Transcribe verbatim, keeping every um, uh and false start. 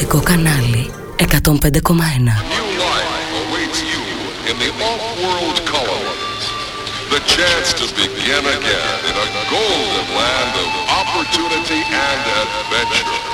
Μουσικό κανάλι εκατόν πέντε κόμμα ένα. New life awaits you in the off-world colonies. The chance to begin again in a golden land of opportunity and adventure.